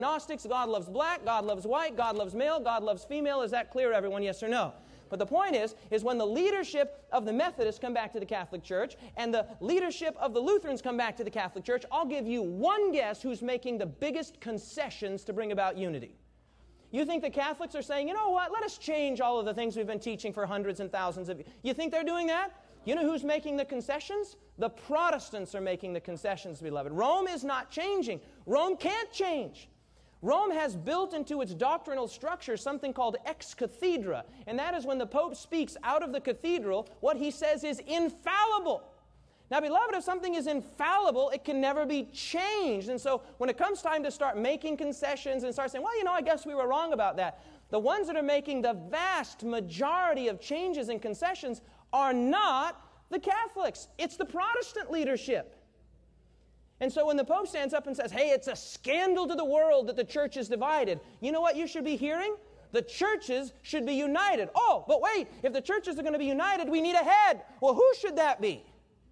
Gnostics, God loves black, God loves white, God loves male, God loves female. Is that clear, everyone? Yes or no? But the point is when the leadership of the Methodists come back to the Catholic Church and the leadership of the Lutherans come back to the Catholic Church, I'll give you one guess who's making the biggest concessions to bring about unity. You think the Catholics are saying, you know what, let us change all of the things we've been teaching for hundreds and thousands of years. You think they're doing that? You know who's making the concessions? The Protestants are making the concessions, beloved. Rome is not changing. Rome can't change. Rome has built into its doctrinal structure something called ex cathedra, and that is when the Pope speaks out of the cathedral, what he says is infallible. Now, beloved, if something is infallible, it can never be changed. And so when it comes time to start making concessions and start saying, well, you know, I guess we were wrong about that, the ones that are making the vast majority of changes and concessions are not the Catholics. It's the Protestant leadership. And so when the Pope stands up and says, hey, it's a scandal to the world that the church is divided, you know what you should be hearing? The churches should be united. Oh, but wait, if the churches are going to be united, we need a head. Well, who should that be?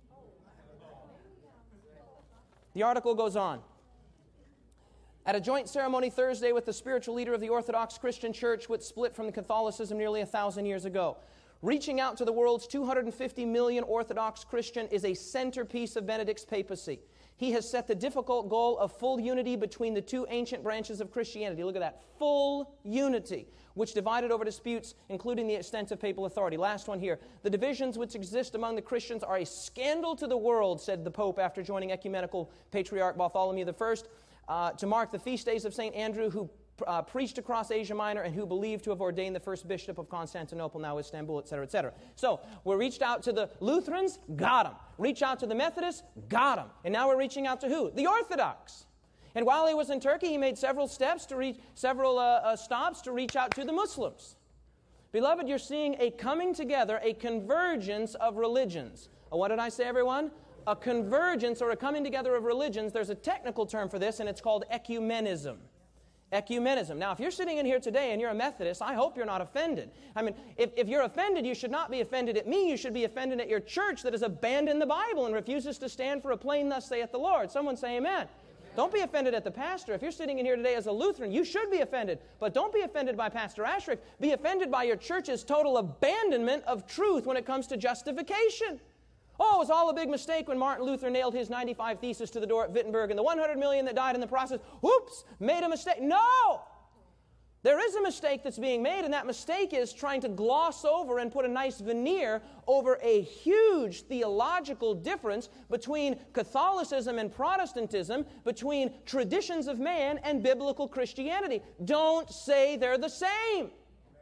The article goes on. At a joint ceremony Thursday with the spiritual leader of the Orthodox Christian Church, which split from Catholicism nearly 1,000 years ago, reaching out to the world's 250 million Orthodox Christian is a centerpiece of Benedict's papacy. He has set the difficult goal of full unity between the two ancient branches of Christianity. Look at that. Full unity, which divided over disputes, including the extent of papal authority. Last one here. The divisions which exist among the Christians are a scandal to the world, said the Pope after joining Ecumenical Patriarch Bartholomew I to mark the feast days of St. Andrew, who preached across Asia Minor and who believed to have ordained the first bishop of Constantinople, now Istanbul, etc., etc. So, we reached out to the Lutherans, got them. Reach out to the Methodists, got them. And now we're reaching out to who? The Orthodox. And while he was in Turkey, he made several stops to reach out to the Muslims. Beloved, you're seeing a coming together, a convergence of religions. What did I say, everyone? A convergence or a coming together of religions. There's a technical term for this, and it's called ecumenism. Ecumenism. Now, if you're sitting in here today and you're a Methodist, I hope you're not offended. I mean, if you're offended, you should not be offended at me. You should be offended at your church that has abandoned the Bible and refuses to stand for a plain thus saith the Lord. Someone say amen. Don't be offended at the pastor. If you're sitting in here today as a Lutheran, you should be offended. But don't be offended by Pastor Ashrick. Be offended by your church's total abandonment of truth when it comes to justification. Oh, it was all a big mistake when Martin Luther nailed his 95 Theses to the door at Wittenberg, and the 100 million that died in the process, whoops, made a mistake. No! There is a mistake that's being made, and that mistake is trying to gloss over and put a nice veneer over a huge theological difference between Catholicism and Protestantism, between traditions of man and biblical Christianity. Don't say they're the same.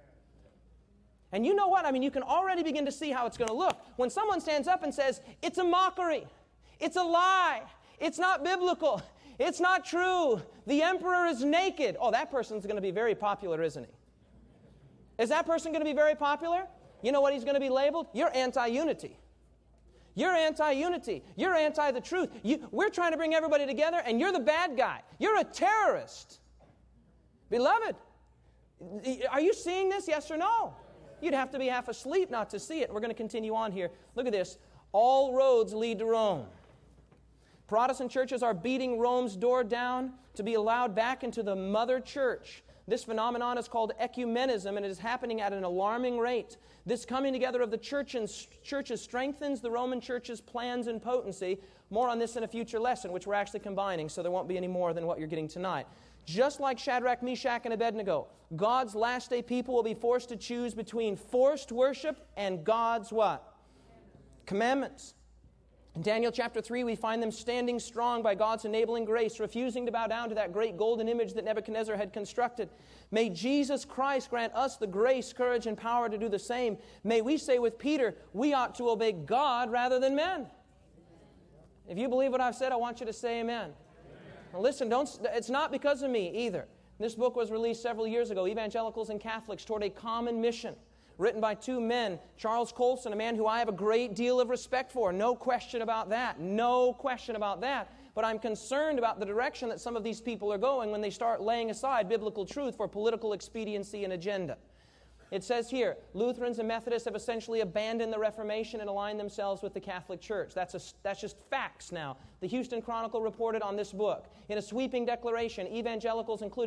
And you know what? I mean, you can already begin to see how it's going to look. When someone stands up and says, it's a mockery, it's a lie, it's not biblical, it's not true, the emperor is naked. Oh, that person's going to be very popular, isn't he? Is that person going to be very popular? You know what he's going to be labeled? You're anti-unity. You're anti-unity. You're anti the truth. We're trying to bring everybody together, and you're the bad guy. You're a terrorist. Beloved, are you seeing this, yes or no? You'd have to be half asleep not to see it. We're going to continue on here. Look at this. All roads lead to Rome. Protestant churches are beating Rome's door down to be allowed back into the mother church. This phenomenon is called ecumenism, and it is happening at an alarming rate. This coming together of the churches strengthens the Roman church's plans and potency. More on this in a future lesson, which we're actually combining, so there won't be any more than what you're getting tonight. Just like Shadrach, Meshach, and Abednego, God's last day people will be forced to choose between forced worship and God's what? Commandments. In Daniel chapter 3, we find them standing strong by God's enabling grace, refusing to bow down to that great golden image that Nebuchadnezzar had constructed. May Jesus Christ grant us the grace, courage, and power to do the same. May we say with Peter, we ought to obey God rather than men. If you believe what I've said, I want you to say amen. Now listen, it's not because of me either. This book was released several years ago, Evangelicals and Catholics Toward a Common Mission, written by two men, Charles Colson, a man who I have a great deal of respect for. No question about that. No question about that. But I'm concerned about the direction that some of these people are going when they start laying aside biblical truth for political expediency and agenda. It says here, Lutherans and Methodists have essentially abandoned the Reformation and aligned themselves with the Catholic Church. That's just facts now. The Houston Chronicle reported on this book. In a sweeping declaration, evangelicals, including